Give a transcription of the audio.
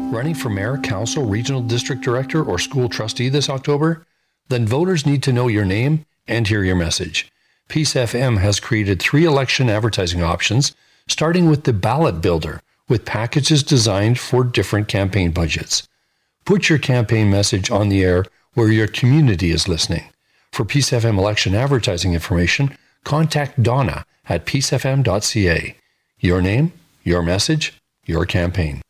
Running for mayor, council, regional district director, or school trustee this October? Then voters need to know your name and hear your message. Peace FM has created 3 election advertising options, starting with the Ballot Builder, with packages designed for different campaign budgets. Put your campaign message on the air where your community is listening. For Peace FM election advertising information, contact Donna at peacefm.ca. Your name, your message, your campaign.